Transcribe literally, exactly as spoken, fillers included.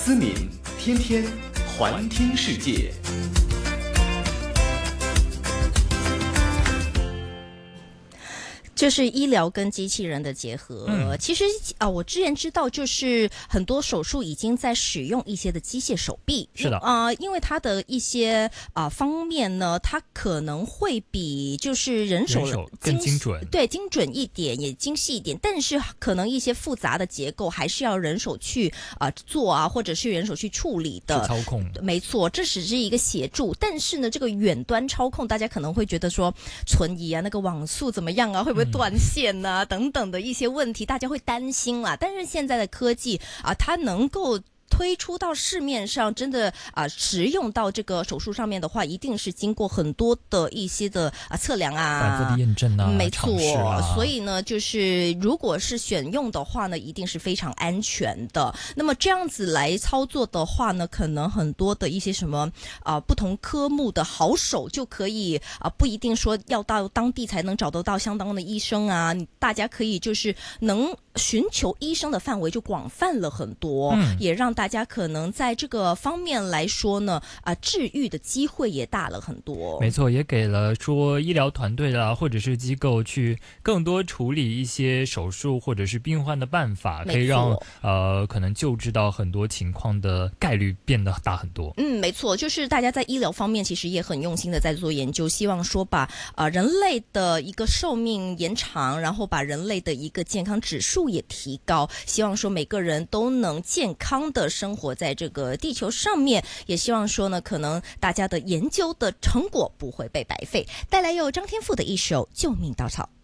思敏，天天环听世界。 就是医疗跟机器人的结合。嗯、其实啊、呃，我之前知道，就是很多手术已经在使用一些的机械手臂。 是的啊、呃，因为它的一些啊、呃、方面呢，它可能会比就是人手, 人手更精准， 对，精准一点，也精细一点。但是可能一些复杂的结构还是要人手去啊、呃、做啊，或者是人手去处理的， 去操控。 没错，这只是一个协助。但是呢，这个远端操控，大家可能会觉得说存疑啊，那个网速怎么样啊，会不会断线呐、啊嗯、等等的一些问题，大家会担心啦。但是现在的科技啊，它能够推出到市面上，真的啊实用到这个手术上面的话，一定是经过很多的一些的啊测量啊， 反复的验证啊， 没错、 啊。 所以呢，就是如果是选用的话呢，一定是非常安全的。那么这样子来操作的话呢，可能很多的一些什么啊、呃、不同科目的好手就可以啊、呃，不一定说要到当地才能找得到相当的医生啊，大家可以就是能寻求医生的范围就广泛了很多，嗯、也让大家可能在这个方面来说呢，啊、呃，治愈的机会也大了很多。 没错，也给了说医疗团队啦，或者是机构去更多处理一些手术或者是病患的办法，可以让呃可能救治到很多情况的概率变得大很多。 嗯，没错，就是大家在医疗方面其实也很用心的在做研究，希望说把呃人类的一个寿命延长，然后把人类的一个健康指数也提高，希望说每个人都能健康的生活在这个地球上面，也希望说呢，可能大家的研究的成果不会被白费。带来由张天赋的一首《救命稻草》。